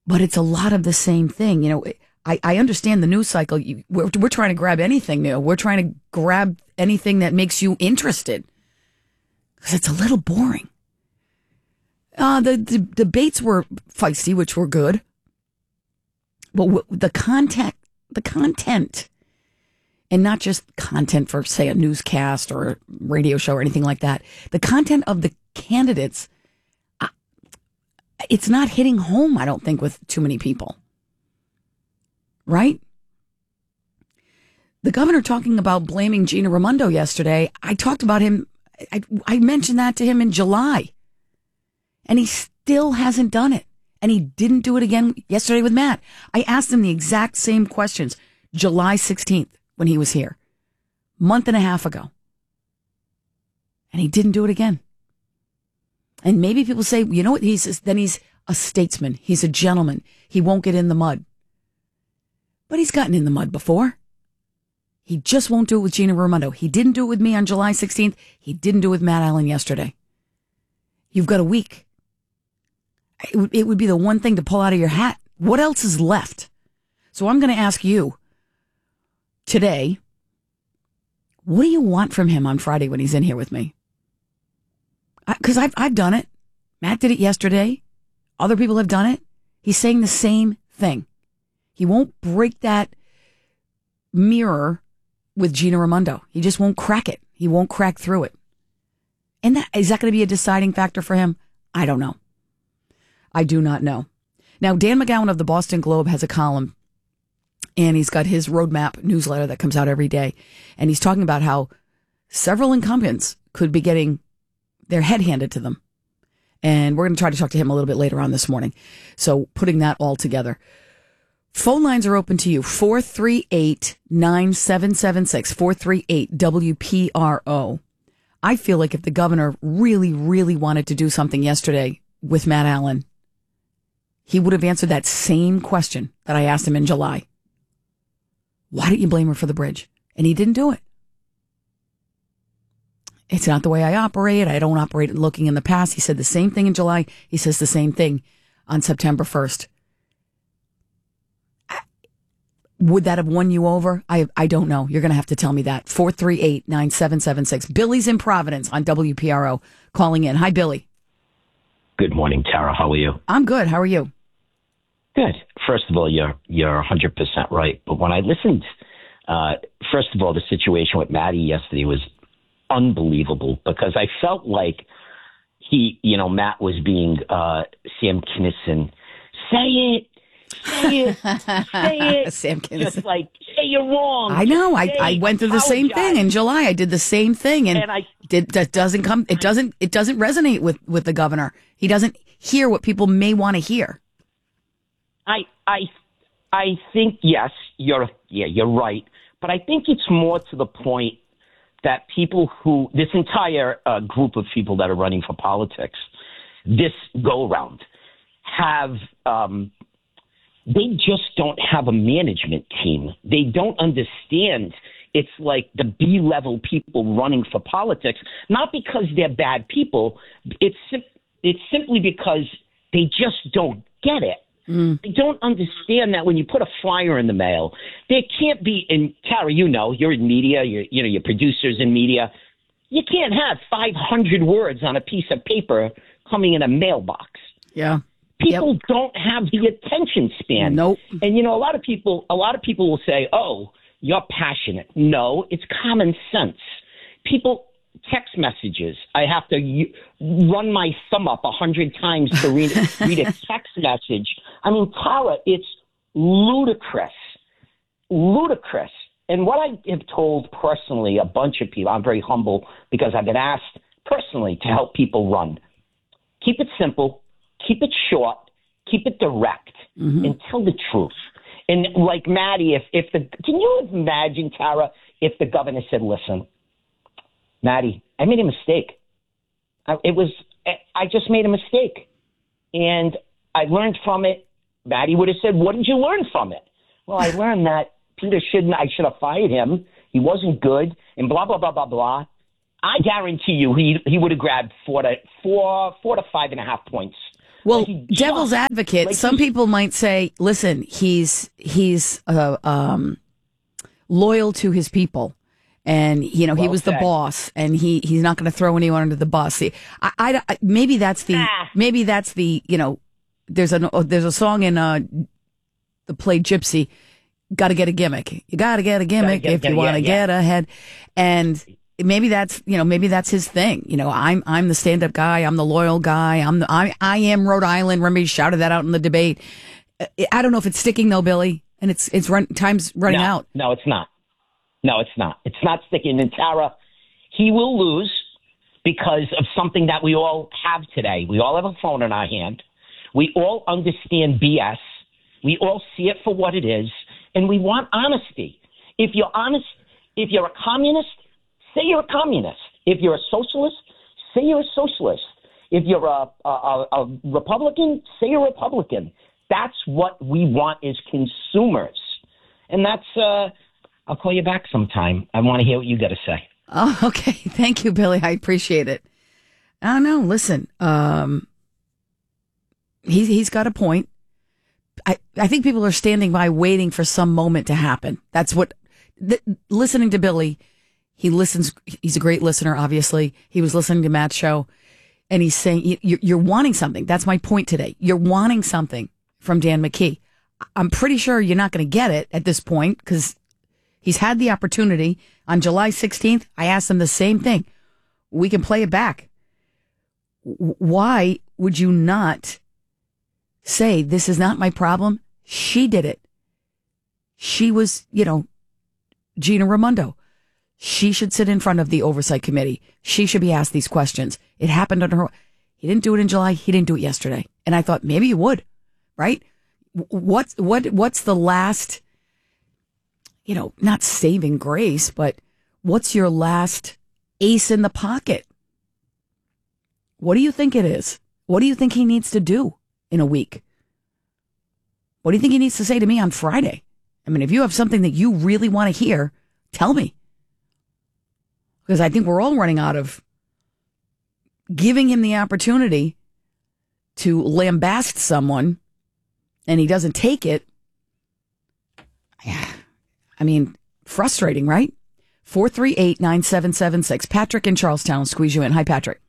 but it's a lot of the same thing. You know, I understand the news cycle. We're trying to grab anything new. We're trying to grab anything that makes you interested because it's a little boring. The debates were feisty, which were good. But the content, and not just content for, say, a newscast or a radio show or anything like that, the content of the candidates, it's not hitting home, I don't think, with too many people. Right? The governor talking about blaming Gina Raimondo yesterday, I talked about him, I mentioned that to him in July. And he still hasn't done it. And he didn't do it again yesterday with Matt. I asked him the exact same questions July 16th when he was here, month and a half ago. And he didn't do it again. And maybe people say, you know what, he's a statesman. He's a gentleman. He won't get in the mud. But he's gotten in the mud before. He just won't do it with Gina Raimondo. He didn't do it with me on July 16th. He didn't do it with Matt Allen yesterday. You've got a week. It would be the one thing to pull out of your hat. What else is left? So I'm going to ask you today, what do you want from him on Friday when he's in here with me? Because I've done it. Matt did it yesterday. Other people have done it. He's saying the same thing. He won't break that mirror with Gina Raimondo. He just won't crack it. He won't crack through it. And is that going to be a deciding factor for him? I don't know. I do not know. Now, Dan McGowan of the Boston Globe has a column, and he's got his roadmap newsletter that comes out every day. And he's talking about how several incumbents could be getting their head handed to them. And we're going to try to talk to him a little bit later on this morning. So putting that all together. Phone lines are open to you, 438-9776, 438-WPRO. I feel like if the governor really, really wanted to do something yesterday with Matt Allen, he would have answered that same question that I asked him in July. Why didn't you blame her for the bridge? And he didn't do it. It's not the way I operate. I don't operate looking in the past. He said the same thing in July. He says the same thing on September 1st. Would that have won you over? I don't know. You're going to have to tell me that. 438-9776. Billy's in Providence on WPRO calling in. Hi, Billy. Good morning, Tara. How are you? I'm good. How are you? Good. First of all, you're 100% right. But when I listened, first of all, the situation with Maddie yesterday was unbelievable because I felt like Matt was being Sam Kinison. Say it. Sam Kinison. Just like, say you're wrong. I know. I went through the same thing in July. I did the same thing, and that doesn't come. It doesn't resonate with the governor. He doesn't hear what people may want to hear. I think yes, you're right, but I think it's more to the point that this entire group of people that are running for politics, this go around, have. They just don't have a management team. They don't understand. It's like the B-level people running for politics, not because they're bad people. It's simply because they just don't get it. They don't understand that when you put a flyer in the mail, there can't be, and Tara, you're in media, you're producers in media. You can't have 500 words on a piece of paper coming in a mailbox. Yeah. People don't have the attention span. Nope. And a lot of people will say, "Oh, you're passionate." No, it's common sense. People text messages. I have to run my thumb up 100 times to read a text message. I mean, Tara, it's ludicrous. And what I have told personally a bunch of people, I'm very humble because I've been asked personally to help people run. Keep it simple. Keep it short, keep it direct, and tell the truth. And like Maddie, can you imagine, Tara, if the governor said, "Listen, Maddie, I made a mistake. I just made a mistake, and I learned from it." Maddie would have said, "What did you learn from it?" "Well, I learned that I should have fired him. He wasn't good, and blah blah blah blah blah." I guarantee you, he would have grabbed 4 to 5.5 points Well, Like devil's advocate, like some people might say, listen, he's loyal to his people. And, he Well was the said. boss, and he's not going to throw anyone under the bus. See, maybe that's the, there's a song in the play Gypsy, got to get a gimmick. You got to get a gimmick if you want to get ahead. And maybe that's his thing. I'm the stand-up guy. I'm the loyal guy. I am Rhode Island. Remember, he shouted that out in the debate. I don't know if it's sticking though, Billy, and time's running out. No, it's not. No, it's not. It's not sticking. And Tara, he will lose because of something that we all have today. We all have a phone in our hand. We all understand BS. We all see it for what it is, and we want honesty. If you're honest, if you're a communist, say you're a communist. If you're a socialist, say you're a socialist. If you're a Republican, say you're a Republican. That's what we want as consumers. And that's I'll call you back sometime. I want to hear what you got to say. Oh, okay. Thank you, Billy. I appreciate it. I don't know. Listen, he's got a point. I think people are standing by waiting for some moment to happen. That's what, listening to Billy, he listens. He's a great listener, obviously. He was listening to Matt's show, and he's saying, you're wanting something. That's my point today. You're wanting something from Dan McKee. I'm pretty sure you're not going to get it at this point because he's had the opportunity. On July 16th, I asked him the same thing. We can play it back. Why would you not say, this is not my problem? She did it. She was, Gina Raimondo. She should sit in front of the oversight committee. She should be asked these questions. It happened under her. He didn't do it in July. He didn't do it yesterday. And I thought maybe he would, right? What's the last, not saving grace, but what's your last ace in the pocket? What do you think it is? What do you think he needs to do in a week? What do you think he needs to say to me on Friday? I mean, if you have something that you really want to hear, tell me. Because I think we're all running out of giving him the opportunity to lambast someone and he doesn't take it. I mean, frustrating, right? 438-9776. Patrick in Charlestown will squeeze you in. Hi, Patrick.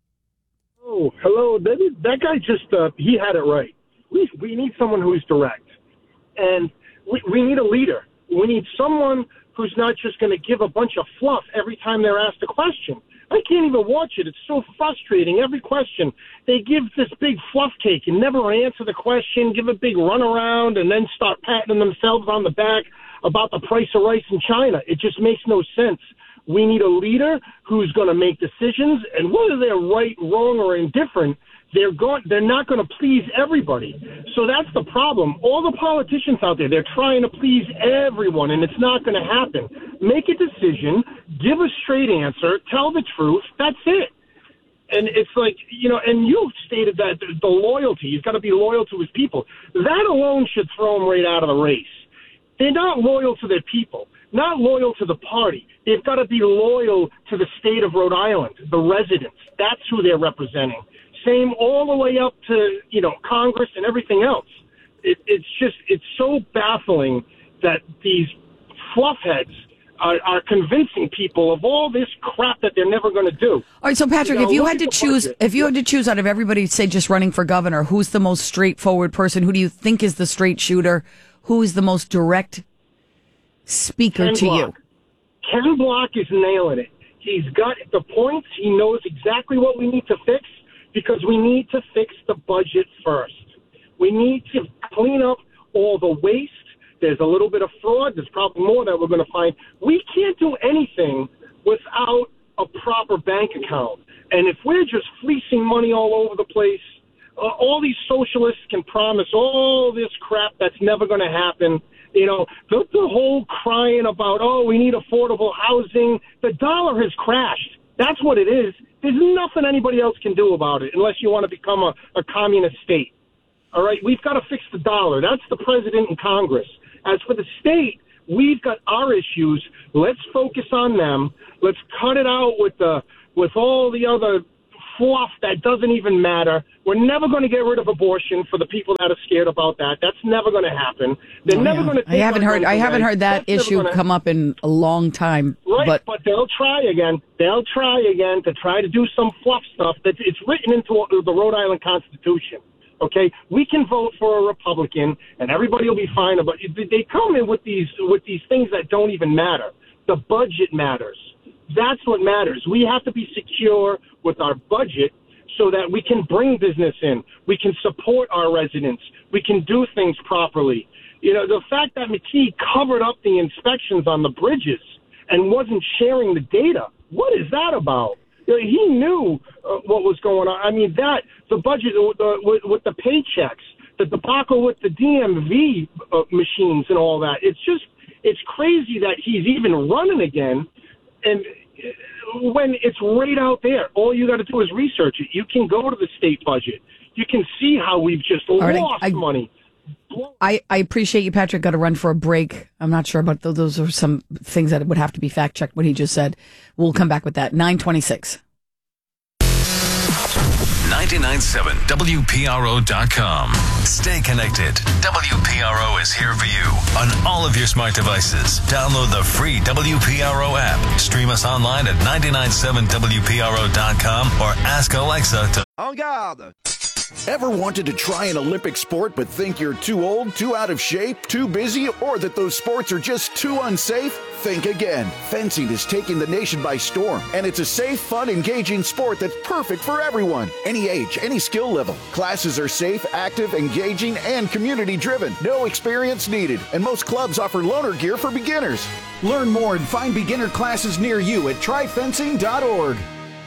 Oh, hello. That guy just, he had it right. We need someone who's direct. And we need a leader. We need someone who's not just going to give a bunch of fluff every time they're asked a question. I can't even watch it. It's so frustrating. Every question, they give this big fluff cake and never answer the question, give a big runaround, and then start patting themselves on the back about the price of rice in China. It just makes no sense. We need a leader who's going to make decisions, and whether they're right, wrong, or indifferent, they're not going to please everybody. So that's the problem. All the politicians out there, they're trying to please everyone, and it's not going to happen. Make a decision, give a straight answer, tell the truth. That's it. And it's like, and you stated that the loyalty, he's got to be loyal to his people. That alone should throw him right out of the race. They're not loyal to their people, not loyal to the party. They've got to be loyal to the state of Rhode Island, the residents. That's who they're representing. Same all the way up to, Congress and everything else. It's so baffling that these fluffheads are convincing people of all this crap that they're never going to do. All right, so Patrick, if you had to choose out of everybody, say just running for governor, who's the most straightforward person? Who do you think is the straight shooter? Who is the most direct speaker to you? Ken Block is nailing it. He's got the points. He knows exactly what we need to fix because we need to fix the budget first. We need to clean up all the waste. There's a little bit of fraud. There's probably more that we're going to find. We can't do anything without a proper bank account. And if we're just fleecing money all over the place, all these socialists can promise all this crap that's never going to happen. The whole crying about, we need affordable housing. The dollar has crashed. That's what it is. There's nothing anybody else can do about it unless you want to become a communist state. All right, we've got to fix the dollar. That's the president and Congress. As for the state, we've got our issues. Let's focus on them. Let's cut it out with all the other fluff that doesn't even matter. We're never going to get rid of abortion for the people that are scared about that. That's never going to happen. They're never going to. I haven't heard that issue come up in a long time. Right, but they'll try again. They'll try again to try to do some fluff stuff that it's written into the Rhode Island Constitution. Okay, we can vote for a Republican, and everybody will be fine. But they come in with these things that don't even matter. The budget matters. That's what matters. We have to be secure with our budget so that we can bring business in. We can support our residents. We can do things properly. You know, the fact that McKee covered up the inspections on the bridges and wasn't sharing the data, what is that about? He knew what was going on. I mean, the budget with the paychecks, the debacle with the DMV machines and all that. It's crazy that he's even running again. And when it's right out there, all you got to do is research it. You can go to the state budget. You can see how we've just lost money. I appreciate you, Patrick. Got to run for a break. I'm not sure about those are some things that would have to be fact checked. What he just said. We'll come back with that. 9:26. 99.7 WPRO.com. Stay connected. WPRO is here for you on all of your smart devices. Download the free WPRO app. Stream us online at 997WPRO.com or ask Alexa to... En garde! Ever wanted to try an Olympic sport but think you're too old, too out of shape, too busy, or that those sports are just too unsafe? Think again. Fencing is taking the nation by storm, and it's a safe, fun, engaging sport that's perfect for everyone. Any age, any skill level. Classes are safe, active, engaging, and community-driven. No experience needed, and most clubs offer loaner gear for beginners. Learn more and find beginner classes near you at tryfencing.org.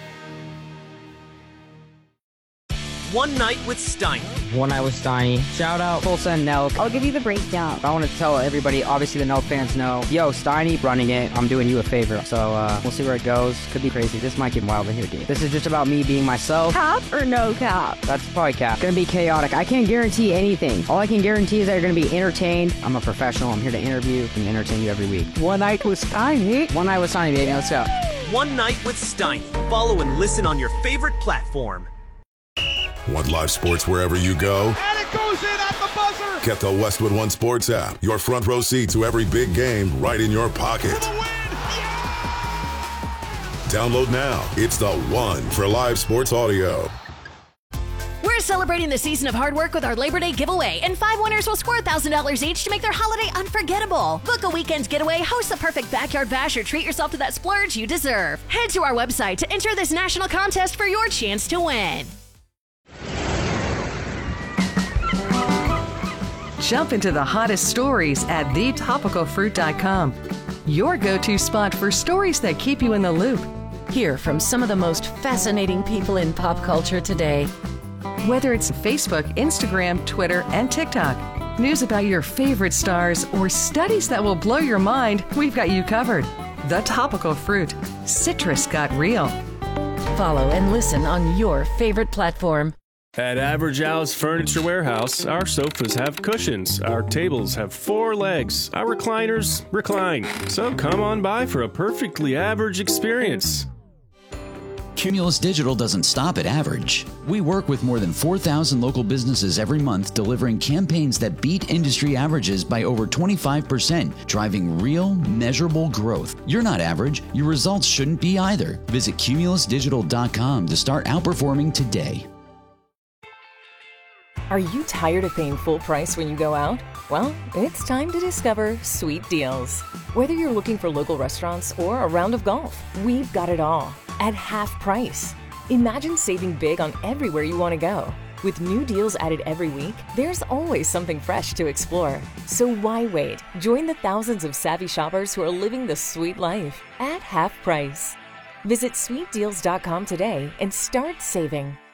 One Night with Steiny. One Night with Steiny. Shout out Tulsa and Nelk. I'll give you the breakdown. I want to tell everybody, obviously the Nelk fans know, yo, Steiny running it, I'm doing you a favor. So we'll see where it goes. Could be crazy. This might get wild in here, dude. This is just about me being myself. Cap or no cap? That's probably cap. Gonna be chaotic. I can't guarantee anything. All I can guarantee is that you're gonna be entertained. I'm a professional. I'm here to interview and entertain you every week. One Night with Steiny. One Night with Steiny, baby. Let's go. One Night with Steiny. Follow and listen on your favorite platform. Want live sports wherever you go? And it goes in at the buzzer! Get the Westwood One Sports app. Your front row seat to every big game right in your pocket. For the win! Yeah! Download now. It's the one for live sports audio. We're celebrating the season of hard work with our Labor Day giveaway, and 5 winners will score $1,000 each to make their holiday unforgettable. Book a weekend's getaway, host the perfect backyard bash, or treat yourself to that splurge you deserve. Head to our website to enter this national contest for your chance to win. Jump into the hottest stories at thetopicalfruit.com. Your go-to spot for stories that keep you in the loop. Hear from some of the most fascinating people in pop culture today. Whether it's Facebook, Instagram, Twitter, and TikTok, news about your favorite stars, or studies that will blow your mind, we've got you covered. The Topical Fruit. Citrus got real. Follow and listen on your favorite platform. At Average Al's Furniture Warehouse, our sofas have cushions, our tables have 4 legs, our recliners recline. So come on by for a perfectly average experience. Cumulus Digital doesn't stop at average. We work with more than 4,000 local businesses every month, delivering campaigns that beat industry averages by over 25%, driving real, measurable growth. You're not average. Your results shouldn't be either. Visit cumulusdigital.com to start outperforming today. Are you tired of paying full price when you go out? Well, it's time to discover Sweet Deals. Whether you're looking for local restaurants or a round of golf, we've got it all at half price. Imagine saving big on everywhere you want to go. With new deals added every week, there's always something fresh to explore. So why wait? Join the thousands of savvy shoppers who are living the sweet life at half price. Visit sweetdeals.com today and start saving.